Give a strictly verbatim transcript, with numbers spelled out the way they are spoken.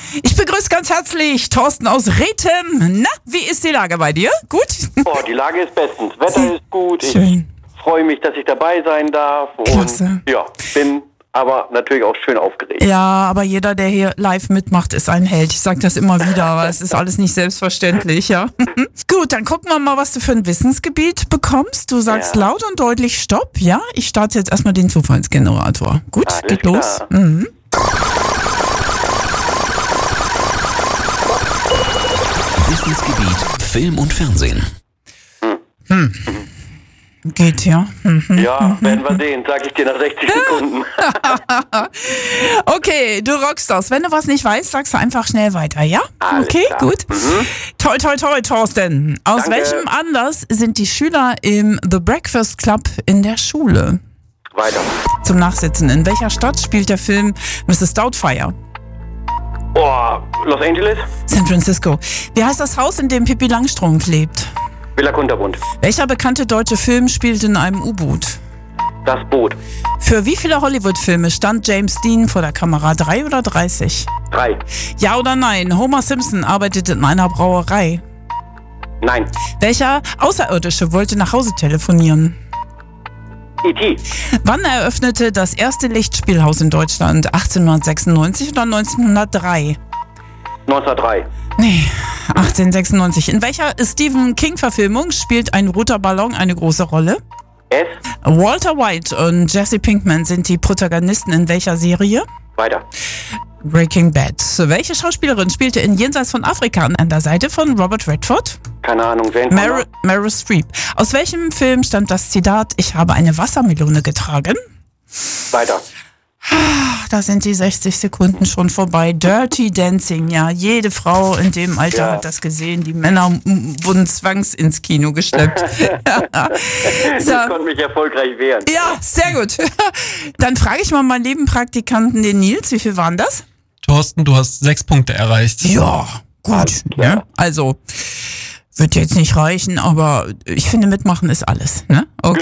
Ich begrüße ganz herzlich Thorsten aus Rethem. Na, wie ist die Lage bei dir? Gut? Oh, die Lage ist bestens. Wetter ist gut. Schön. Ich freue mich, dass ich dabei sein darf. Klasse. Und ja, bin aber natürlich auch schön aufgeregt. Ja, aber jeder, der hier live mitmacht, ist ein Held. Ich sage das immer wieder, aber es ist alles nicht selbstverständlich, ja. Gut, dann gucken wir mal, was du für ein Wissensgebiet bekommst. Du sagst Ja. laut und deutlich Stopp, ja? Ich starte jetzt erstmal den Zufallsgenerator. Gut, Alles geht klar. los. Mhm. Wissensgebiet Film und Fernsehen. Hm. Geht, ja. Mhm. Ja, werden wir sehen, sag ich dir nach sechzig Sekunden. Okay, du rockst das. Wenn du was nicht weißt, sagst du einfach schnell weiter, ja? Alles Okay, klar. gut. Toi, toi, toi, Thorsten. Aus Danke. welchem Anlass sind die Schüler im The Breakfast Club in der Schule? Weiter. Zum Nachsitzen. In welcher Stadt spielt der Film Misses Doubtfire? Oh, Los Angeles, San Francisco. Wie heißt das Haus, in dem Pippi Langstrumpf lebt? Villa Kunterbund, Welcher bekannte deutsche Film spielt in einem U-Boot? Das Boot, Für wie viele Hollywood-Filme stand James Dean vor der Kamera? Drei oder dreißig? drei, Ja oder nein? Homer Simpson arbeitet in einer Brauerei. nein, Welcher Außerirdische wollte nach Hause telefonieren? E T, Wann eröffnete das erste Lichtspielhaus in Deutschland? achtzehnhundertsechsundneunzig oder neunzehnhundertdrei? neunzehnhundertdrei, Nee, achtzehnhundertsechsundneunzig. In welcher Stephen King-Verfilmung spielt ein roter Ballon eine große Rolle? S, Walter White und Jesse Pinkman sind die Protagonisten in welcher Serie? weiter. Breaking Bad. Welche Schauspielerin spielte in Jenseits von Afrika an der Seite von Robert Redford? Keine Ahnung, wen? Meryl, Meryl Streep. Aus welchem Film stammt das Zitat, ich habe eine Wassermelone getragen? Weiter. Ach, da sind die sechzig Sekunden schon vorbei. Dirty Dancing, ja. Jede Frau in dem Alter Ja. hat das gesehen. Die Männer m- wurden zwangs ins Kino geschleppt. Ich so. konnte mich erfolgreich wehren. Ja, sehr gut. Dann frage ich mal meinen lieben Praktikanten, den Nils, wie viel waren das? Thorsten, du hast sechs Punkte erreicht. Ja, gut. klar. Ne? Also, wird jetzt nicht reichen, aber ich finde, mitmachen ist alles. Ne? Okay.